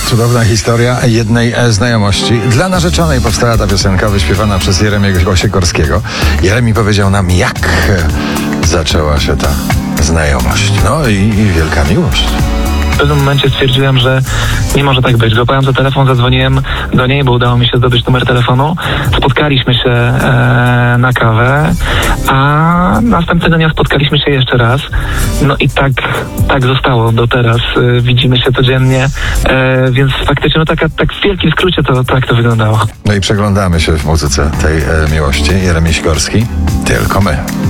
Cudowna historia jednej znajomości. Dla narzeczonej powstała ta piosenka wyśpiewana przez Jeremiego Sikorskiego. Jeremi powiedział nam, jak zaczęła się ta znajomość. No i wielka miłość. W pewnym momencie stwierdziłem, że nie może tak być. Złapałem za telefon, zadzwoniłem do niej, bo udało mi się zdobyć numer telefonu. Spotkaliśmy się na kawę, a następnego dnia spotkaliśmy się jeszcze raz. No i tak zostało do teraz. Widzimy się codziennie, więc faktycznie, no tak w wielkim skrócie tak to wyglądało. No i przeglądamy się w muzyce tej miłości. Jeremi Sikorski, tylko my.